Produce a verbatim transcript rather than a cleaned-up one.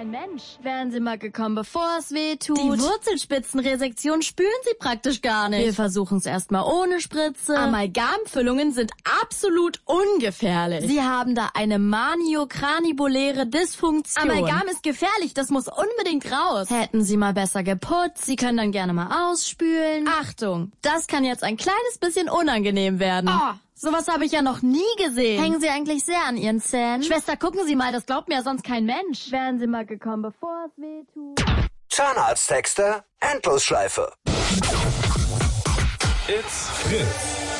kein Mensch. Wären Sie mal gekommen, bevor es weh tut. Die Wurzelspitzenresektion spüren Sie praktisch gar nicht. Wir versuchen es erstmal ohne Spritze. Amalgamfüllungen sind absolut ungefährlich. Sie haben da eine maniokranibuläre Dysfunktion. Amalgam ist gefährlich, das muss unbedingt raus. Hätten Sie mal besser geputzt. Sie können dann gerne mal ausspülen. Achtung, das kann jetzt ein kleines bisschen unangenehm werden. Oh, sowas habe ich ja noch nie gesehen. Hängen Sie eigentlich sehr an Ihren Zähnen? Schwester, gucken Sie mal, das glaubt mir ja sonst kein Mensch. Wären Sie mal gekommen, bevor es weh tut. Zahnarzttexte, Endlosschleife. It's Fritz.